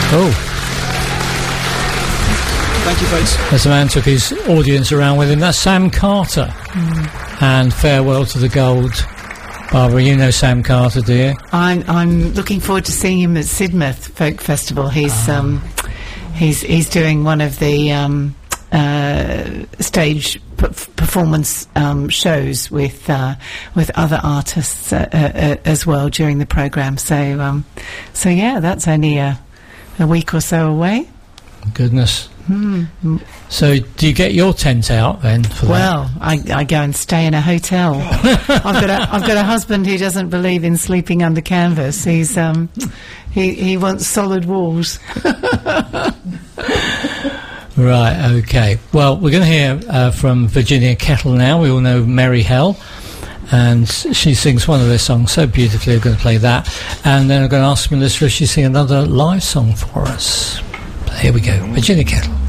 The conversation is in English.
Oh. Thank you, folks. As the man took his audience around with him, that's Sam Carter. And Farewell to the Gold. Barbara, you know Sam Carter, do you? I'm looking forward to seeing him at Sidmouth Folk Festival. He's doing one of the stage performance shows with other artists as well during the programme. So yeah, that's only a week or so away. Goodness. So do you get your tent out then for well, that? I go and stay in a hotel. I've got a husband who doesn't believe in sleeping under canvas. He's he wants solid walls. Right, okay. Well, we're going to hear from Virginia Kettle now. We all know Merry Hell, and she sings one of their songs so beautifully. We're going to play that, and then I'm going to ask Melissa if she sing another live song for us. Here we go, Virginia Kettle.